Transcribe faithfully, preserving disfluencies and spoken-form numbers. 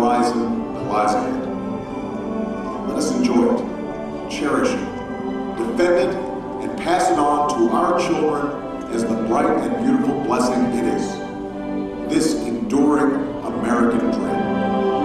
horizon that lies ahead. Let us enjoy it, cherish it, defend it, and pass it on to our children as the bright and beautiful blessing it is.